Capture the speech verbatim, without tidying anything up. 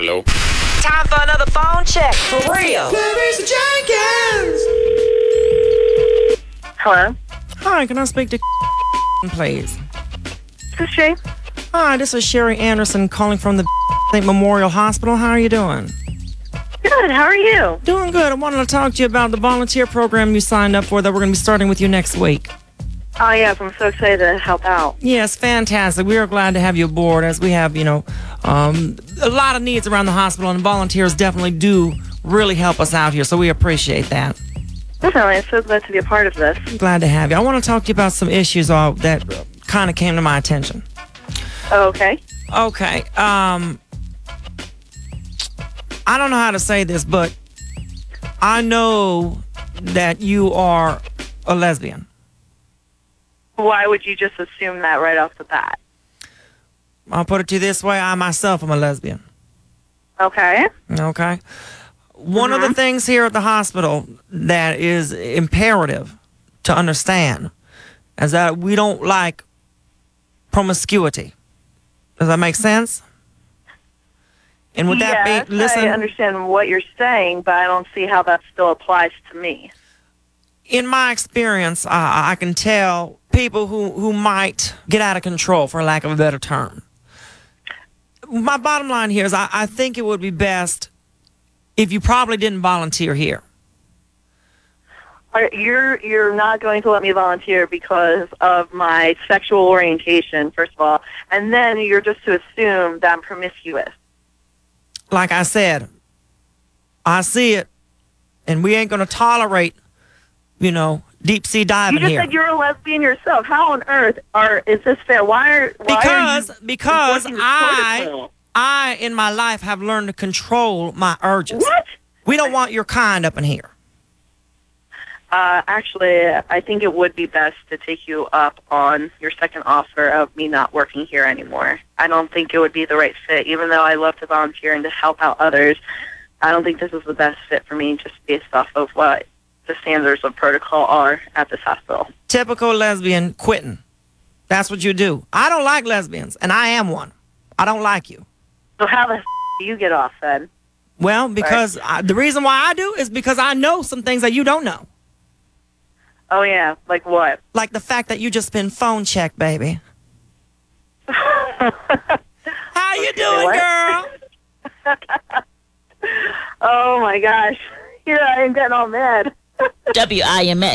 Hello? Time for another phone check. For real. Clarice Jenkins! Hello? Hi, can I speak to please? This is she. Hi, this is Sherry Anderson calling from the Memorial Hospital. How are you doing? Good, how are you? Doing good. I wanted to talk to you about the volunteer program you signed up for that we're going to be starting with you next week. Oh, yes, I'm so excited to help out. Yes, fantastic. We are glad to have you aboard as we have, you know, um, a lot of needs around the hospital, and volunteers definitely do really help us out here, so we appreciate that. Definitely, I'm so glad to be a part of this. Glad to have you. I want to talk to you about some issues uh, that kind of came to my attention. Oh, okay. Okay. Um, I don't know how to say this, but I know that you are a lesbian. Why would you just assume that right off the bat? I'll put it to you this way. I myself am a lesbian. Okay. Okay. One Mm-hmm. of the things here at the hospital that is imperative to understand is that we don't like promiscuity. Does that make sense? And would that yes, be, listen, I understand what you're saying, but I don't see how that still applies to me. in my experience, I, I can tell people who, who might get out of control, for lack of a better term. My bottom line here is I, I think it would be best if you probably didn't volunteer here. Are- You're you're not going to let me volunteer because of my sexual orientation, first of all, and then you're just to assume that I'm promiscuous. Like I said, I see it, and we ain't going to tolerate, you know, deep sea You diving just here. said you're a lesbian yourself. How on earth are is this fair? Why are why because are you because enforcing this I protocol? I in my life have learned to control my urges. What? We don't want your kind up in here. Uh, actually, I think it would be best to take you up on your second offer of me not working here anymore. I don't think it would be the right fit, even though I love to volunteer and to help out others. I don't think this is the best fit for me just based off of what the standards of protocol are at this hospital. Typical lesbian quitting. That's what you do. I don't like lesbians, and I am one. I don't like you. So how the f- do you get off then? Well, because I, the reason why I do is because I know some things that you don't know. Oh, yeah, like what? Like the fact that you just been phone checked, baby. How you doing, what? girl? Oh, my gosh. Here I am getting all mad. W I M X.